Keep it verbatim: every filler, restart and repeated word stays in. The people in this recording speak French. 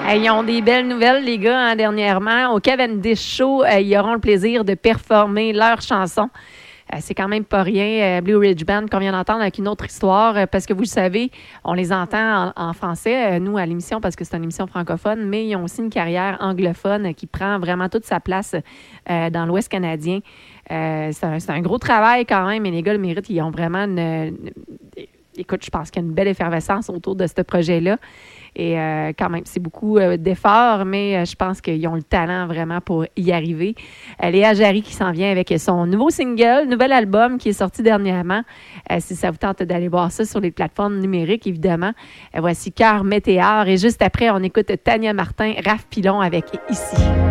Hey, ils ont des belles nouvelles, les gars, hein, dernièrement. Au Cavendish Show, euh, ils auront le plaisir de performer leur chanson. Euh, c'est quand même pas rien. Euh, Blue Ridge Band qu'on vient d'entendre avec une autre histoire, euh, parce que vous le savez, on les entend en, en français, euh, nous, à l'émission, parce que c'est une émission francophone, mais ils ont aussi une carrière anglophone euh, qui prend vraiment toute sa place euh, dans l'Ouest canadien. Euh, c'est, un, c'est un gros travail quand même, mais les gars le méritent. Ils ont vraiment une... une écoute, je pense qu'il y a une belle effervescence autour de ce projet-là. Et euh, quand même, c'est beaucoup euh, d'efforts, mais euh, je pense qu'ils ont le talent vraiment pour y arriver. Euh, Léa Jarry qui s'en vient avec son nouveau single, nouvel album qui est sorti dernièrement. Euh, si ça vous tente d'aller voir ça sur les plateformes numériques, évidemment. Euh, voici Cœur Météore. Et juste après, on écoute Tania Martin, Raph Pilon avec Ici.